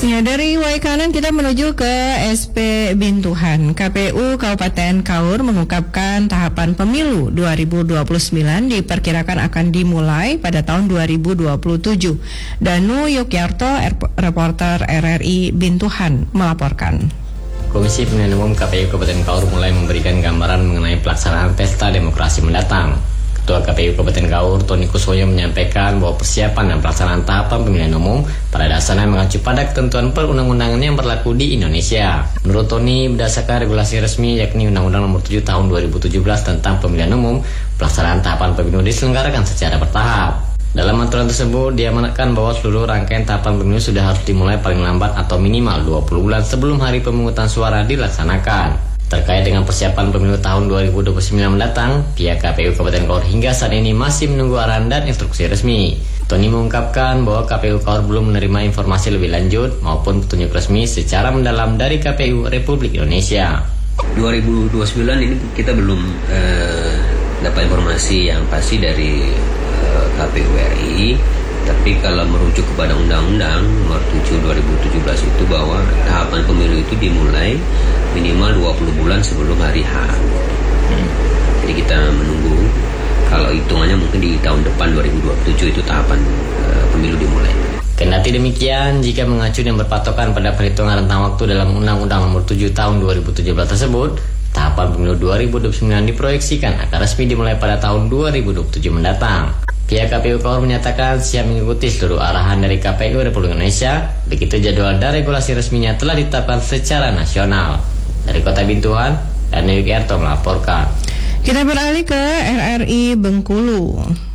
Ya, dari Waikanan kita menuju ke SP Bintuhan. KPU Kabupaten Kaur mengungkapkan tahapan pemilu 2029 diperkirakan akan dimulai pada tahun 2027. Danu Yukyarto, reporter RRI Bintuhan, melaporkan. Komisi Pemilihan Umum KPU Kabupaten Kaur mulai memberikan gambaran mengenai pelaksanaan pesta demokrasi mendatang. Ketua KPU Kabupaten Kaur, Tony Kusoyo, menyampaikan bahwa persiapan dan pelaksanaan tahapan pemilihan umum pada dasarnya mengacu pada ketentuan perundang-undangan yang berlaku di Indonesia. Menurut Tony, berdasarkan regulasi resmi yakni Undang-Undang Nomor 7 Tahun 2017 tentang Pemilihan Umum, pelaksanaan tahapan pemilu diselenggarakan secara bertahap. Dalam aturan tersebut, diamanatkan bahwa seluruh rangkaian tahapan pemilu sudah harus dimulai paling lambat atau minimal 20 bulan sebelum hari pemungutan suara dilaksanakan. Terkait dengan persiapan pemilu tahun 2029 mendatang, pihak KPU Kabupaten Kaur hingga saat ini masih menunggu arahan dan instruksi resmi. Tony mengungkapkan bahwa KPU Kaur belum menerima informasi lebih lanjut maupun petunjuk resmi secara mendalam dari KPU Republik Indonesia. 2029 ini kita belum dapat informasi yang pasti dari KPU RI. Tapi kalau merujuk kepada Undang-Undang Nomor 7 2017 itu bahwa tahapan pemilu itu dimulai minimal 20 bulan sebelum hari H. Jadi kita menunggu, kalau hitungannya mungkin di tahun depan 2027 itu tahapan pemilu dimulai. Kendati demikian, jika mengacu dan berpatokan pada perhitungan rentang waktu dalam Undang-Undang Nomor 7 Tahun 2017 tersebut, tahapan pemilu 2029 diproyeksikan akan resmi dimulai pada tahun 2027 mendatang. Pihak KPU Kaur menyatakan siap mengikuti seluruh arahan dari KPU Republik Indonesia, begitu jadwal dan regulasi resminya telah ditetapkan secara nasional. Dari Kota Bintuhan, Danu Yukyarto melaporkan. Kita beralih ke RRI Bengkulu.